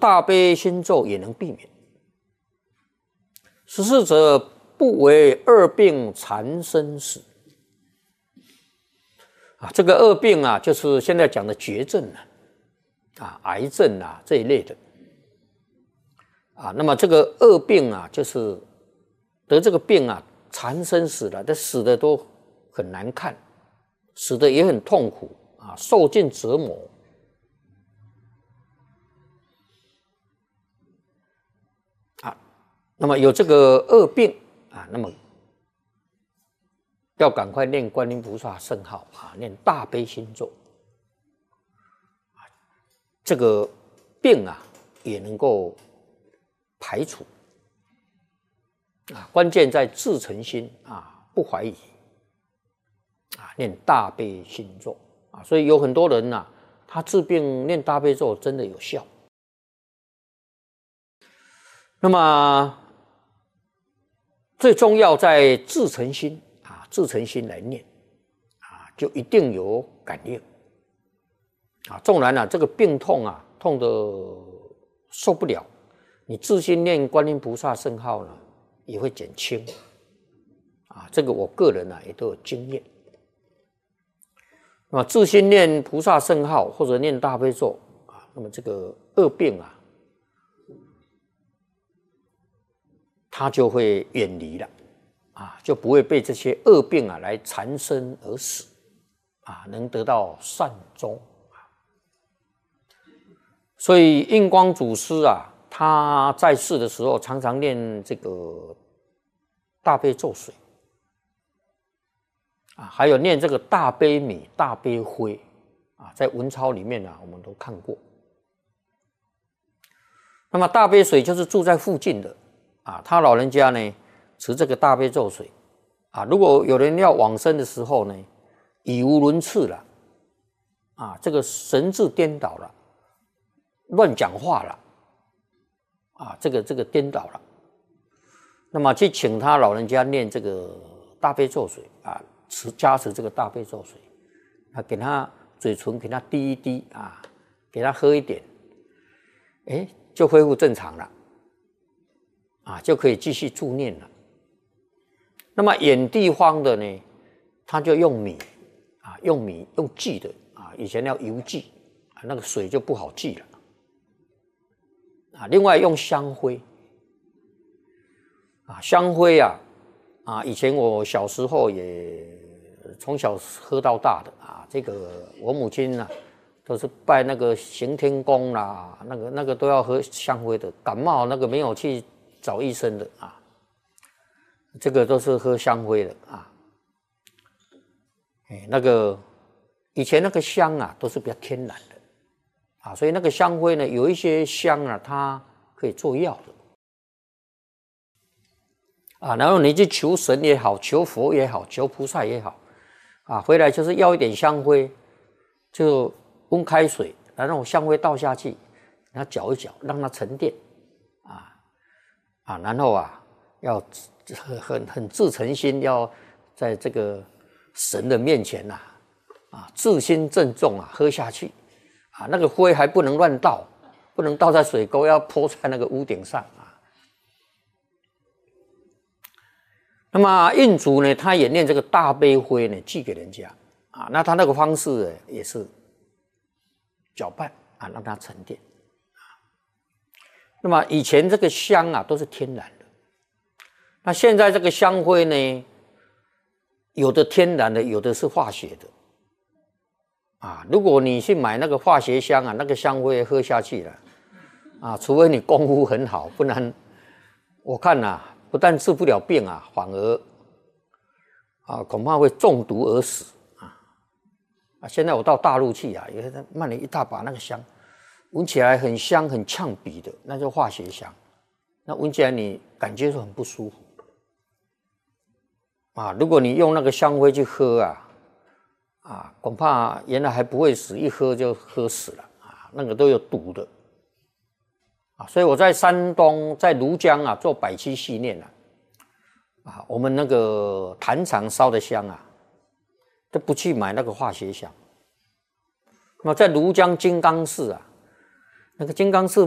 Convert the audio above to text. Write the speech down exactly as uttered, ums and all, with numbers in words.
大悲心咒也能避免。十四者不为二病缠身死。啊，这个恶病啊，就是现在讲的绝症啊，啊，癌症啊这一类的。啊，那么这个恶病啊，就是得这个病啊，缠身死了，这死的都很难看，死的也很痛苦啊，受尽折磨。啊，那么有这个恶病啊，那么要赶快念观音菩萨圣号啊，念大悲心咒，这个病啊也能够排除啊。关键在自诚心啊，不怀疑啊，念大悲心咒啊。所以有很多人呐、啊，他治病念大悲咒真的有效。那么最重要在自诚心。自诚心来念啊，就一定有感应啊。纵然啊，这个病痛啊，痛得受不了，你自心念观音菩萨圣号呢，也会减轻啊。这个我个人啊也都有经验。那么自心念菩萨圣号或者念大悲咒啊，那么这个恶病啊，它就会远离了。啊，就不会被这些恶病啊来缠身而死，啊，能得到善终啊。所以印光祖师啊，他在世的时候常常念这个大悲咒水，啊，还有念这个大悲米、大悲灰，啊，在文钞里面啊，我们都看过。那么大悲水就是住在附近的，啊，他老人家呢。持这个大悲咒水啊，如果有人要往生的时候呢，语无伦次了，啊，这个神志颠倒了，乱讲话了，啊，这个这个颠倒了，那么去请他老人家念这个大悲咒水啊，持加持这个大悲咒水，啊，给他嘴唇给他滴一滴啊，给他喝一点，哎，就恢复正常了，啊，就可以继续助念了。那么远地方的呢，他就用米啊，用米用祭的啊，以前要油祭啊，那个水就不好祭了啊。另外用香灰啊，香灰啊啊，以前我小时候也从小喝到大的啊。这个我母亲啊，都是拜那个行天宫啦，那个那个都要喝香灰的，感冒那个没有去找医生的啊。这个都是喝香灰的啊，哎，那个以前那个香啊，都是比较天然的啊，所以那个香灰呢，有一些香啊，它可以做药的啊。然后你去求神也好，求佛也好，求菩萨也好啊，回来就是要一点香灰，就温开水，然后香灰倒下去，然后搅一搅，让它沉淀啊啊，然后啊要。很很自诚心，要在这个神的面前呐、啊，啊，自心郑重啊，喝下去，啊，那个灰还不能乱倒，不能倒在水沟，要泼在那个屋顶上啊。那么印祖呢，他也念这个大悲灰呢，寄给人家啊，那他那个方式呢，也是搅拌啊，让它沉淀啊。那么以前这个香啊，都是天然的。那现在这个香灰呢，有的天然的，有的是化学的，啊，如果你去买那个化学香啊，那个香灰喝下去了，啊，除非你功夫很好，不然我看啊，不但治不了病啊，反而啊恐怕会中毒而死啊！啊，现在我到大陆去啊，有人卖了一大把那个香，闻起来很香很呛鼻的，那就是化学香，那闻起来你感觉是很不舒服。啊，如果你用那个香灰去喝啊，啊，恐怕原来还不会死，一喝就喝死了啊，那个都有毒的啊。所以我在山东，在庐江啊做百七系念啊，啊，我们那个坛场烧的香啊，都不去买那个化学香。那么在庐江金刚寺啊，那个金刚寺